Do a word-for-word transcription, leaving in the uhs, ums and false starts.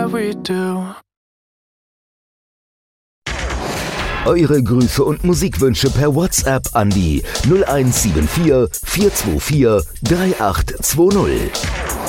that we do. Eure Grüße und Musikwünsche per WhatsApp an die null eins sieben vier, vier zwei vier, drei acht zwei null.